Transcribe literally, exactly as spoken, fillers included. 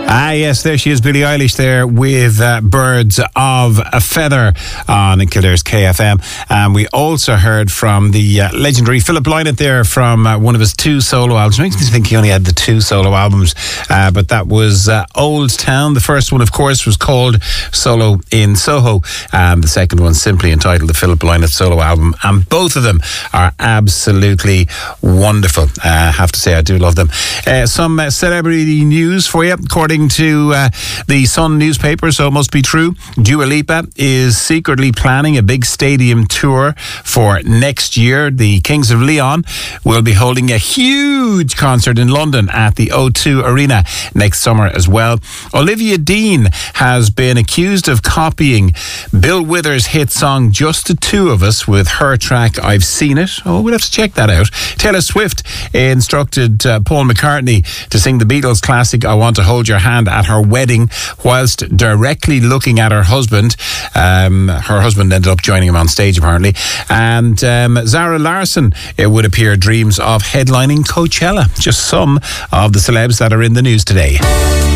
Ah, yes, there she is, Billie Eilish there with uh, Birds of a Feather on Kildare's K F M. And we also heard from the uh, legendary Philip Lynott there from uh, one of his two solo albums. It makes me think he only had the two solo albums, uh, but that was uh, Old Town. The first one, of course, was called Solo in Soho, and the second one simply entitled the Philip Lynott solo album. And both of them are absolutely wonderful. Uh, I have to say, I do love them. Uh, some uh, celebrity news for you. According to uh, the Sun newspaper, so it must be true, Dua Lipa is secretly planning a big stadium tour for next year. The Kings of Leon will be holding a huge concert in London at the O two Arena next summer as well. Olivia Dean has been accused of copying Bill Withers' hit song Just the Two of Us with her track I've Seen It. Oh, we'll have to check that out. Taylor Swift instructed uh, Paul McCartney to sing the Beatles classic I Want to Hold Your Hand at her wedding whilst directly looking at her husband. Um, her husband ended up joining him on stage apparently. And um, Zara Larsson, it would appear, dreams of headlining Coachella. Just some of the celebs that are in the news today.